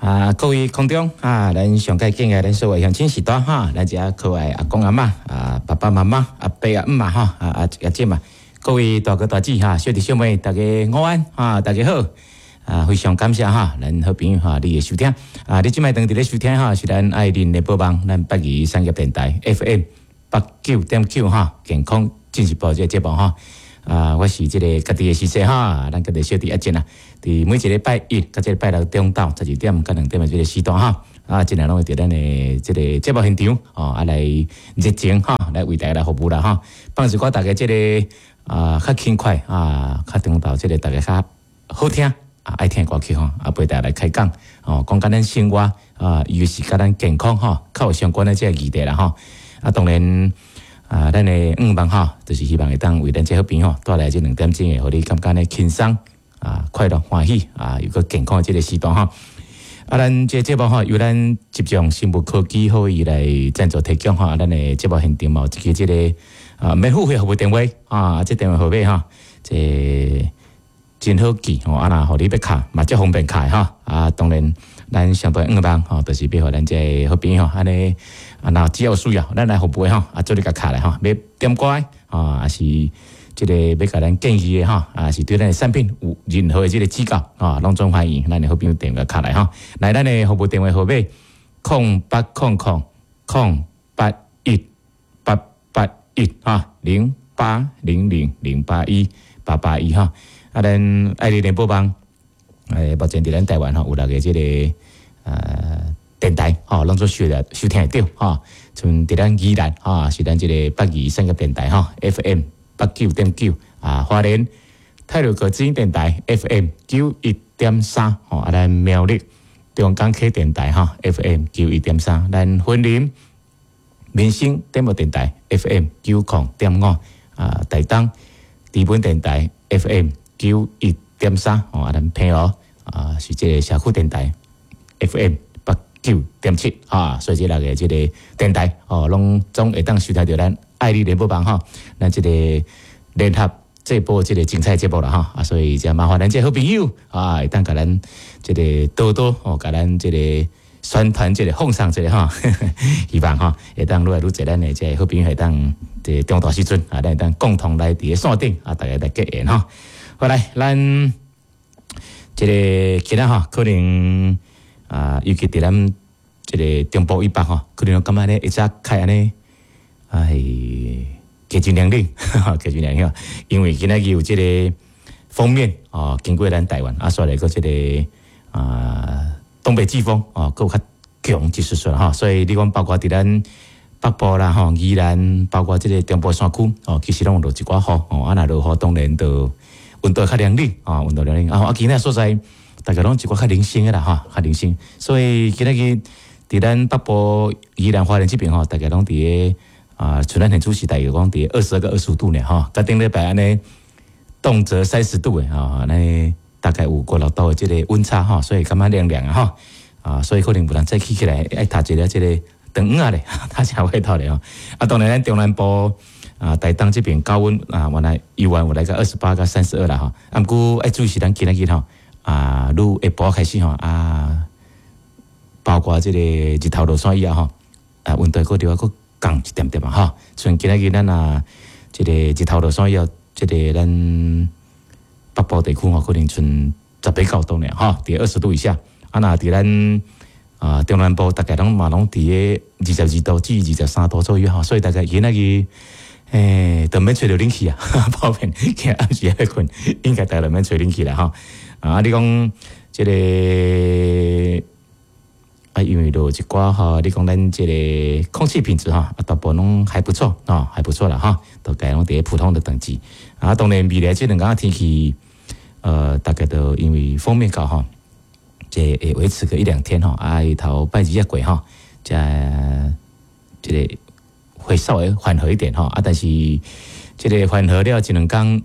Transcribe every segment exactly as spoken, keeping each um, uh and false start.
啊，各位空中啊，咱上届敬爱咱所有乡亲时代哈，咱只可爱阿公阿嬷啊，爸爸妈妈阿伯阿姆嘛哈，啊啊阿姐嘛，各位大哥大姐哈，小弟小妹，大家午安啊，大家好啊，非常感谢哈，咱好朋友哈，你的收听啊，你即摆当伫咧收听哈，是咱爱恁的播放，咱北宜产业电台 F M 八九点九哈，健康进行报这节目哈。啊，我是这个家己的师姐哈，咱家己小弟阿健啊，伫每一个礼拜一，甲这个礼拜六中昼十二点、甲两点的这个时段哈，啊，尽量拢会伫咱的这个节目现场哦，啊来热情哈，来为大家来服务啦哈，帮助我大家这个啊较轻快啊，较中昼这个大家较好听啊，爱听歌曲哈，啊陪大家来开讲哦，讲甲咱生活啊，尤其是甲咱健康哈，较有相关的这个议题啦哈，啊当然。啊，咱的五万哈，就是希望会当为咱这好朋友带来这两点钟的，互你感觉呢轻松啊、快乐、欢喜啊，有个健康的这个时段哈。啊，咱这节目哈，由咱集中生物科技会议来赞助提供哈，咱的节目现场嘛，有一个这个啊免付费服务电话啊，这电话号码哈，这真好记哦，啊那互你要卡嘛，足方便卡哈啊，当然咱上台五万吼，就是要互咱这好朋友安尼。啊，那只要有需要，咱来服务哈，啊，做你个卡来哈，要点歌啊，还是这个要甲咱建议的哈，啊，是对咱的产品有任何的这个指教啊，拢总欢迎，咱的好朋友电话卡来哈，来咱的服务电话号码空八空空空八一八八一哈，零八零零零八一八八一哈，啊，咱爱丽联播帮，诶，目前伫咱台湾哈有六个这个呃。电台吼，拢做收的收听得到吼，像伫咱宜兰吼，是咱即个北宜产业电台吼 ，F M 八九点九啊，花莲泰鲁阁之音电台 F M 九一点三吼，啊，咱苗栗中港科电台吼 F M 九一点三，咱云林民生电波电台 F M 九零点五啊，台东地本电台 F M 九一点三吼，啊，咱平湖啊是即个社区电台 F M。九点七啊，所以这六个这个电台哦，拢总会当收听到咱爱丽联播网哈，咱这个联合这波这个精彩节目啦哈，啊，所以就麻烦咱这好朋友啊，会当甲咱这个多多哦，甲咱这个宣传这个奉上这个哈，希望哈会当愈来愈侪咱的这好朋友会当这中大时阵啊，咱会当共同来伫个线顶啊，大家来结缘哈。好来，咱这个今仔哈可能。啊，尤其伫咱即个中部以北吼，可能感觉咧一早开安尼，哎，加真凉冷，加真凉冷，因为今仔日有即个封面哦，经过咱台湾啊，所来个即个啊东北季风哦，够较强一丝丝哈，所以你讲包括伫咱北部啦吼，宜兰，包括即个中部山区哦，其实拢有落一寡雨哦，啊那落雨当然就温度较凉冷啊，温度凉冷啊，啊今仔所在。大家拢一寡较零星的啦哈，较零星，所以今仔日伫咱北部宜兰花莲这边吼，大家拢伫个啊，纯咱很主时大概讲伫二十二个二十五度呢哈，甲顶礼拜安尼动辄三十度诶啊，安尼大概有五六度的这个温差哈，所以感觉凉凉啊哈啊，所以可能有人早起起来爱读一个这个长午啊咧，他才会套咧吼。啊，当然咱中南部啊，台东这边高温啊，原来以往有来个二十八到三十二啦哈，啊，不过爱注意是咱今仔日吼。啊，愈下晡开始吼啊，包括即个日头落山以后吼，啊，温度个地方佫降一点点嘛吼。像今仔日咱啊，即个日头落山以后，即个咱北部地区吼，可能剩十八九度呢吼，伫二十度以下。啊，那伫咱啊中南部大概拢嘛拢伫个二十二度至二十三度左右吼，所以大概今仔日诶都免吹着冷气啊，普遍今暗时还困，应该大家免吹冷气啦吼。啊！你讲即、这个啊，因为都一寡哈，你讲咱即个空气品质哈，啊，大部分拢还不错啊，还不错啦哈，都改拢伫普通的等级。啊，当然未来即两天天气，呃，大概都因为锋面高哈，这会维持个一两天哈，啊，头拜日也过哈，这即个会稍微缓和一点哈，啊，但是即个缓和了一两天，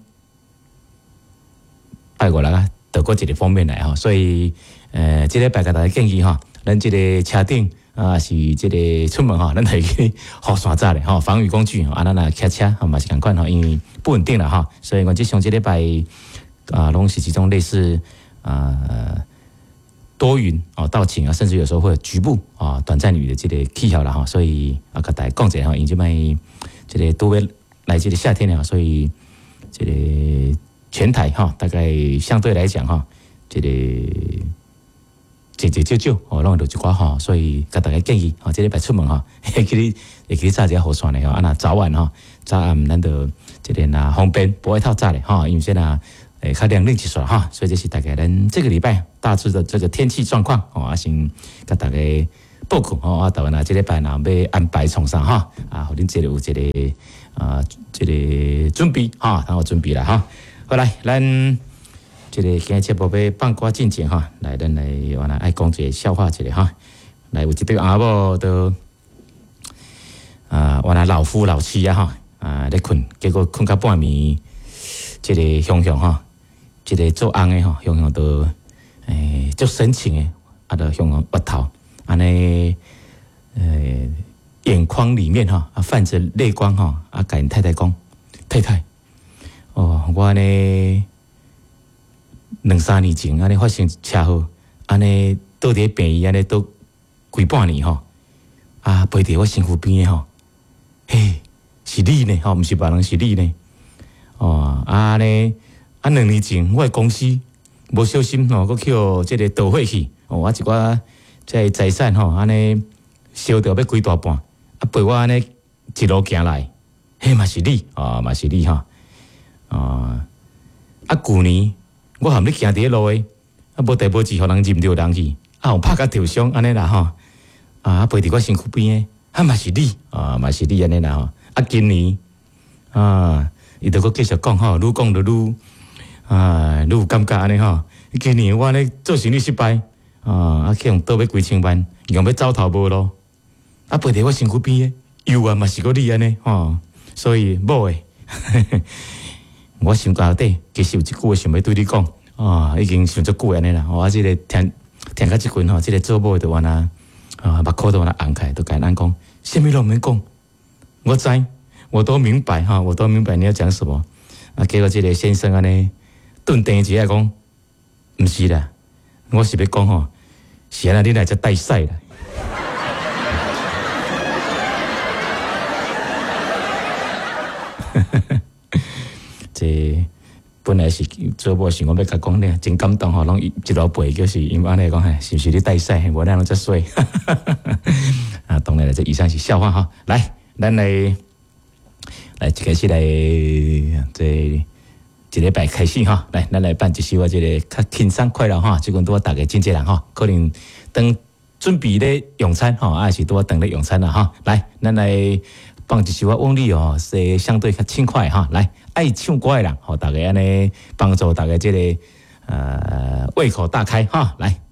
拜过来啊。得过一个方面来哈，所以呃，这个拜甲大家建议哈，咱这个车顶啊是这个出门哈，咱可以去雨伞仔咧哈，防雨工具啊，咱若骑车哈嘛是共款哈，因为不稳定了哈，所以我即上这礼拜啊，拢是一种类似啊多云哦到晴啊，甚至有时候会有局部啊、哦、短暂雨的这个气候啦哈，所以啊，跟大家讲一下哈，因这摆这个都要来这个夏天了，所以这个全台哈，大概相对来讲哈，这个节节少少哦，拢有一寡哈，所以跟大家建议哈，这礼拜出门哈，会记你会记你炸一下雨伞的哈，啊那早晚哈，早暗咱就这个那方便不会太早的哈，因为现在。诶，较凉冷一撮哈，所以这是大概咱这个礼拜大致的这个天气状况哦，啊先跟大家报告哦，啊，台湾啊，这礼拜呢要安排从啥哈啊，互恁这里有这个啊，这个准备哈，然后准备了哈。好来，咱这个今日节目要放歌进前哈，来咱来原来爱讲一个笑话一个哈，来有一对阿某都啊，原来老夫老妻啊哈啊咧困，结果困到半暝，这个雄雄哈。一个做翁的吼，雄雄都诶足深情的，啊，都雄雄额头，安尼诶眼眶里面哈啊泛着泪光哈，啊，甲因太太讲，太太，哦，我呢两三年前安尼发生车祸，安尼倒伫病院安尼都几半年吼，啊，陪伫我身躯边的吼，嘿，是你呢，吼，毋是别人，是你呢，哦，啊呢。啊，两年前我的公司无小心吼，佮去互即个导火去，哦，我一寡即个财产吼，安尼烧着要几大半，啊，陪我安尼一路行来，迄嘛是你，啊、哦，嘛是你哈，啊，啊，旧年我含你行伫路诶，啊，无代无志，互人认着人去，啊，有拍甲受伤安尼啦吼，啊，陪伫我身躯边诶，啊，嘛是你，啊，嘛是你安尼啦吼，啊，今年啊，伊着佮继续讲吼，愈讲就愈。啊，你有感觉安尼吼？今年我咧做生意失败，啊，啊去用倒要几千万，用要走头无路，啊陪伫我身躯边诶，又啊嘛是个你安尼吼，所以某诶，我心肝底其实有一句话想要对你讲，啊，已经想足久安尼啦，我即个听听到即句吼，即个做某诶就完啊，啊，目眶都完啊红开，都甲咱讲，啥物拢免讲，我知，我都明白哈，我都明白你要讲什么，啊，结果即个先生安尼。顿定一下讲，毋是啦，我是要讲吼，是安尼你来才带赛啦。这本来是做某是我要甲讲咧，真感动吼，拢一路背就是因为安尼讲嘿，是毋是你带赛？无咱拢遮衰。啊，当然了，这以上是笑话哈。来，咱来来一开始来这。一礼拜开始哈，来，咱来办一首我这个较轻松快乐哈，即阵拄啊，大家真济人哈，可能当准备咧用餐哈，还是拄啊等咧用餐啦哈。来，咱来放一首我往例哦，是相对较轻快哈。来，爱唱歌的人，互大家安尼帮助大家这个呃胃口大开哈，来。